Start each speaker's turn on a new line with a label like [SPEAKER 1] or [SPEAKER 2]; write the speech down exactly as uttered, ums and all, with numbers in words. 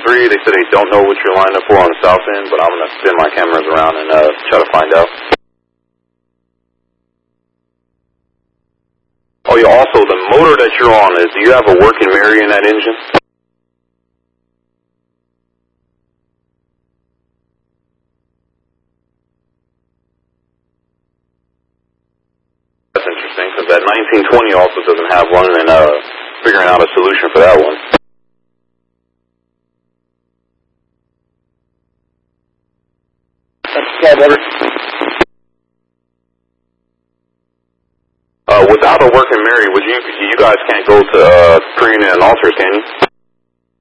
[SPEAKER 1] three. They said they don't know what you're lined up for on the south end, but I'm going to spin my cameras around and uh, try to find out. Oh, yeah, also, the motor that you're on, is do you have a working Mary in that engine? That's interesting, because that nineteen twenty also doesn't have one, and uh, figuring out a solution for that one. Uh, without a working Mary, would you, you guys can't go to uh, pre-unit and alters, can you?